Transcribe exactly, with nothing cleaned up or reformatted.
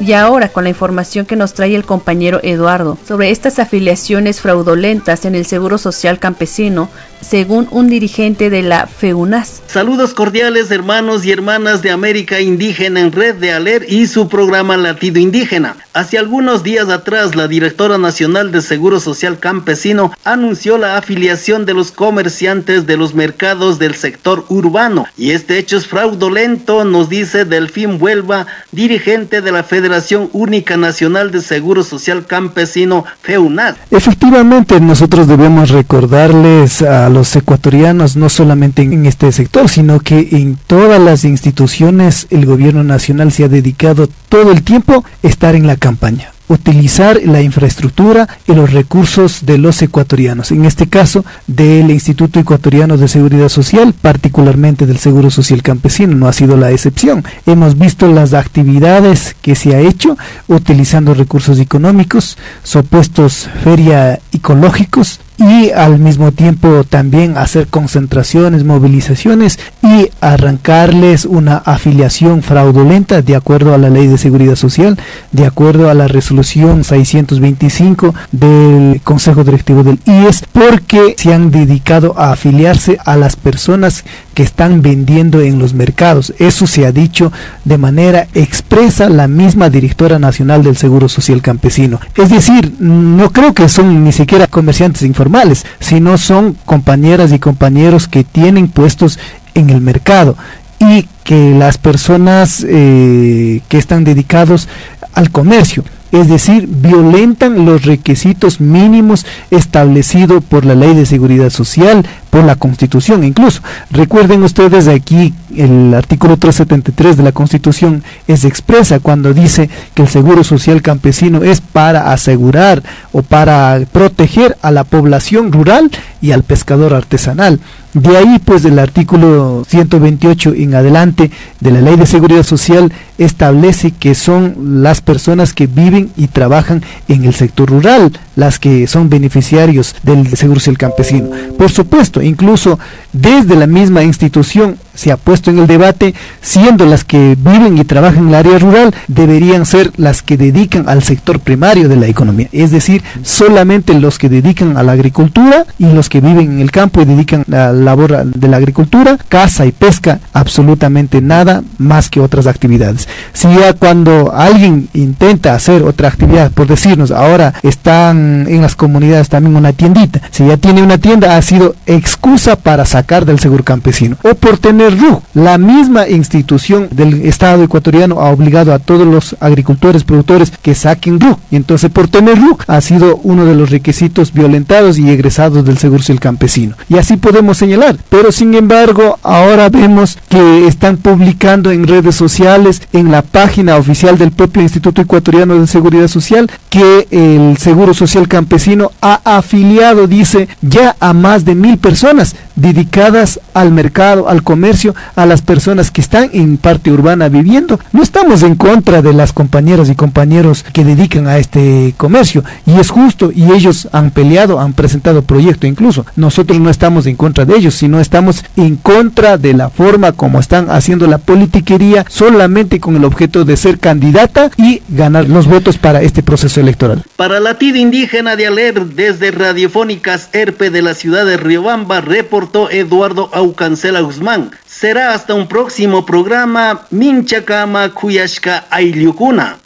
Y ahora con la información que nos trae el compañero Eduardo sobre estas afiliaciones fraudulentas en el Seguro Social Campesino, según un dirigente de la FEUNAS. Saludos cordiales, hermanos y hermanas de América Indígena en Red de ALER y su programa Latido Indígena. Hace algunos días atrás, la directora nacional de Seguro Social Campesino anunció la afiliación de los comerciantes de los mercados del sector urbano. Y este hecho es fraudulento, nos dice Delfín Huelva, dirigente de la Federación Única Nacional de Seguro Social Campesino, FEUNAS. Efectivamente, nosotros debemos recordarles a los ecuatorianos, no solamente en este sector, sino que en todas las instituciones el gobierno nacional se ha dedicado todo el tiempo a estar en la campaña, utilizar la infraestructura y los recursos de los ecuatorianos, en este caso del Instituto Ecuatoriano de Seguridad Social, particularmente del Seguro Social Campesino, no ha sido la excepción. Hemos visto las actividades que se ha hecho utilizando recursos económicos, supuestos feria ecológicos, y al mismo tiempo también hacer concentraciones, movilizaciones y arrancarles una afiliación fraudulenta de acuerdo a la Ley de Seguridad Social, de acuerdo a la resolución seiscientos veinticinco del Consejo Directivo del I E S, porque se han dedicado a afiliarse a las personas que están vendiendo en los mercados. Eso se ha dicho de manera expresa la misma directora nacional del Seguro Social Campesino. Es decir, no creo que son ni siquiera comerciantes informales, sino son compañeras y compañeros que tienen puestos en el mercado y que las personas eh, que están dedicados al comercio, es decir, violentan los requisitos mínimos establecidos por la Ley de Seguridad Social, por la Constitución incluso. Recuerden ustedes aquí el artículo trescientos setenta y tres de la Constitución es expresa cuando dice que el Seguro Social Campesino es para asegurar o para proteger a la población rural y al pescador artesanal. De ahí pues el artículo ciento veintiocho en adelante de la Ley de Seguridad Social establece que son las personas que viven y trabajan en el sector rural las que son beneficiarios del Seguro Social Campesino. Por supuesto, incluso desde la misma institución se ha puesto en el debate, siendo las que viven y trabajan en el área rural, deberían ser las que dedican al sector primario de la economía, es decir, solamente los que dedican a la agricultura y los que viven en el campo y dedican a la labor de la agricultura, caza y pesca, absolutamente nada más que otras actividades. Si ya cuando alguien intenta hacer otra actividad, por decirnos, ahora están en las comunidades también una tiendita, si ya tiene una tienda, ha sido excusa para sacar del seguro campesino, o por tener R U. La misma institución del Estado ecuatoriano ha obligado a todos los agricultores, productores que saquen R U, y entonces por tener R U ha sido uno de los requisitos violentados y egresados del Seguro Social Campesino, y así podemos señalar. Pero sin embargo ahora vemos que están publicando en redes sociales, en la página oficial del propio Instituto Ecuatoriano de Seguridad Social, que el Seguro Social Campesino ha afiliado, dice, ya a más de mil personas dedicadas al mercado, al comercio, a las personas que están en parte urbana viviendo. No estamos en contra de las compañeras y compañeros que dedican a este comercio, y es justo, y ellos han peleado, han presentado proyecto incluso. Nosotros no estamos en contra de ellos, sino estamos en contra de la forma como están haciendo la politiquería solamente con el objeto de ser candidata y ganar los votos para este proceso electoral. Para Latido Indígena de ALER, desde Radiofónicas E R P E de la ciudad de Riobamba, reportó Eduardo Aucancela Guzmán. Será hasta un próximo programa. Minchakama Kuyashka Ayllukuna.